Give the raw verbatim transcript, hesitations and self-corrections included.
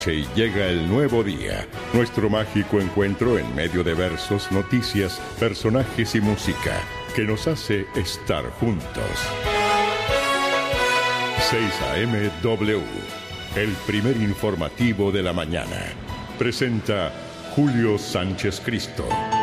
Y llega el nuevo día, nuestro mágico encuentro en medio de versos, noticias, personajes y música, que nos hace estar juntos. seis A M W, el primer informativo de la mañana. Presenta Julio Sánchez Cristo.